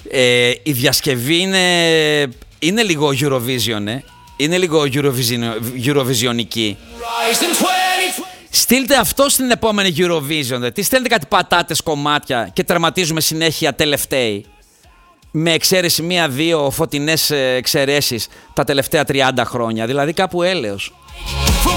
Η διασκευή είναι λίγο Eurovision, είναι λίγο Eurovisionική. Στείλτε αυτό στην επόμενη Eurovision. Τι στέλνετε κάτι πατάτες κομμάτια και τερματίζουμε συνέχεια τελευταίοι. Με εξαίρεση 1-2 φωτεινές εξαιρέσεις τα τελευταία 30 χρόνια. Δηλαδή κάπου έλεος.